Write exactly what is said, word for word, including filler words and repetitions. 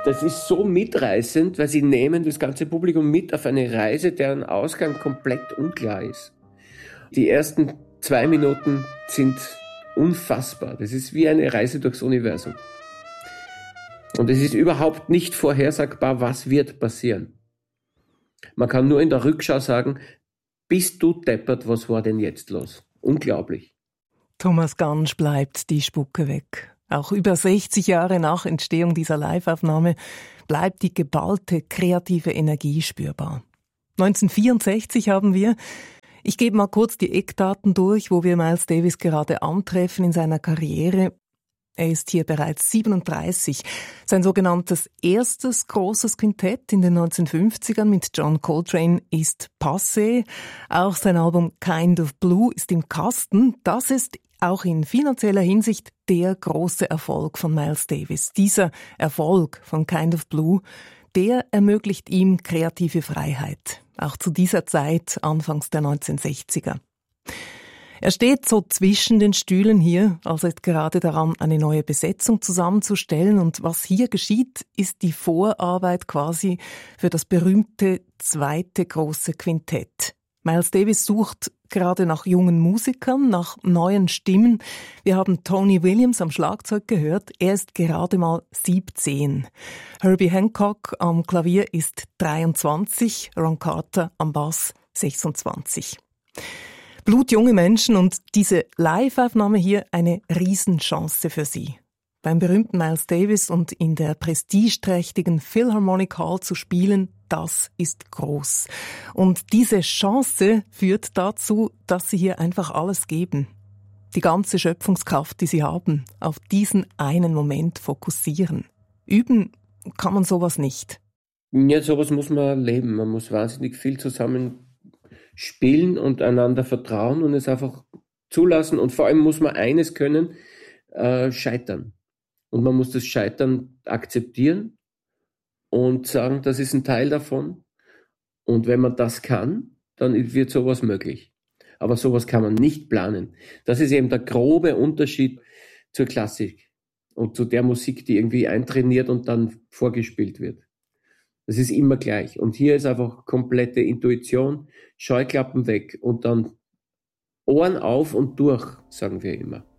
Das ist so mitreißend, weil sie nehmen das ganze Publikum mit auf eine Reise, deren Ausgang komplett unklar ist. Die ersten zwei Minuten sind unfassbar. Das ist wie eine Reise durchs Universum. Und es ist überhaupt nicht vorhersagbar, was wird passieren. Man kann nur in der Rückschau sagen, bist du deppert, was war denn jetzt los? Unglaublich. Thomas Gansch bleibt die Spucke weg. Auch über sechzig Jahre nach Entstehung dieser Live-Aufnahme bleibt die geballte kreative Energie spürbar. neunzehnhundertvierundsechzig haben wir, ich gebe mal kurz die Eckdaten durch, wo wir Miles Davis gerade antreffen in seiner Karriere. Er ist hier bereits siebenunddreißig. Sein sogenanntes erstes großes Quintett in den neunzehnhundertfünfzigern mit John Coltrane ist passé. Auch sein Album Kind of Blue ist im Kasten. Das ist auch in finanzieller Hinsicht der große Erfolg von Miles Davis. Dieser Erfolg von Kind of Blue, der ermöglicht ihm kreative Freiheit. Auch zu dieser Zeit, anfangs der neunzehnhundertsechziger. Er steht so zwischen den Stühlen hier, also ist gerade daran, eine neue Besetzung zusammenzustellen. Und was hier geschieht, ist die Vorarbeit quasi für das berühmte zweite große Quintett. Miles Davis sucht gerade nach jungen Musikern, nach neuen Stimmen. Wir haben Tony Williams am Schlagzeug gehört. Er ist gerade mal siebzehn. Herbie Hancock am Klavier ist dreiundzwanzig, Ron Carter am Bass sechsundzwanzig. Blutjunge Menschen und diese Live-Aufnahme hier eine Riesenchance für sie. Beim berühmten Miles Davis und in der prestigeträchtigen Philharmonic Hall zu spielen, das ist groß. Und diese Chance führt dazu, dass sie hier einfach alles geben. Die ganze Schöpfungskraft, die sie haben, auf diesen einen Moment fokussieren. Üben kann man sowas nicht. Ja, sowas muss man leben. Man muss wahnsinnig viel zusammen spielen und einander vertrauen und es einfach zulassen. Und vor allem muss man eines können, äh, scheitern. Und man muss das Scheitern akzeptieren und sagen, das ist ein Teil davon. Und wenn man das kann, dann wird sowas möglich. Aber sowas kann man nicht planen. Das ist eben der grobe Unterschied zur Klassik und zu der Musik, die irgendwie eintrainiert und dann vorgespielt wird. Das ist immer gleich. Und hier ist einfach komplette Intuition, Scheuklappen weg und dann Ohren auf und durch, sagen wir immer.